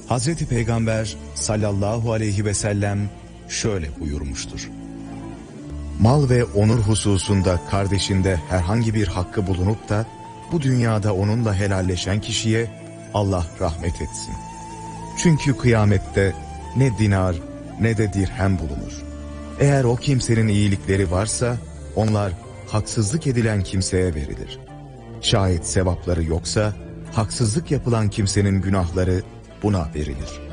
Hazreti Peygamber sallallahu aleyhi ve sellem şöyle buyurmuştur: Mal ve onur hususunda kardeşinde herhangi bir hakkı bulunup da bu dünyada onunla helalleşen kişiye Allah rahmet etsin. Çünkü kıyamette ne dinar ne de dirhem bulunur. Eğer o kimsenin iyilikleri varsa onlar haksızlık edilen kimseye verilir. Şayet sevapları yoksa haksızlık yapılan kimsenin günahları buna verilir.